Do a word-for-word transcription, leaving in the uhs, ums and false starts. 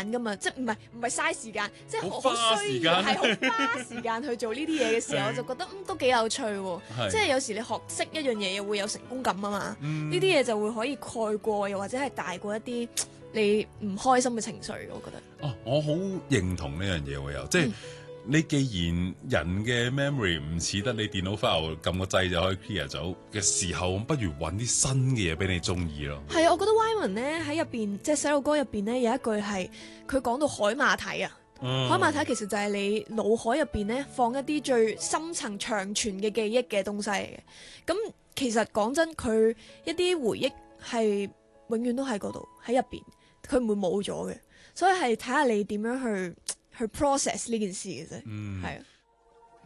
懶噶嘛，即係唔係唔係嘥時間，即係好好花時間需要係好花時間去做呢啲嘢嘅時候， 係我就覺得嗯都幾有趣喎。 係即係有時你學識一樣嘢又會有成功感啊嘛， 嗯呢啲嘢就會可以蓋過，又或者係大過一啲你唔開心嘅情緒，我覺得。 哦，我好認同呢樣嘢喎，又即係。 嗯你既然人嘅 memory 唔似得你電腦 file 撳個掣就可以 clear 走嘅時候，不如揾啲新嘅嘢俾你中意咯。 係啊，我覺得 Wyman 咧喺入邊，即係細路歌入邊咧有一句係佢講到海馬體啊。 嗯海馬體其實就係你腦海入邊咧放一啲最深層長存嘅記憶嘅東西嚟嘅。咁其實講真，佢一啲回憶係永遠都喺嗰度喺入邊，佢唔會冇咗嘅。所以係睇下你點樣去去 process 呢件事嘅啫， 嗯係啊。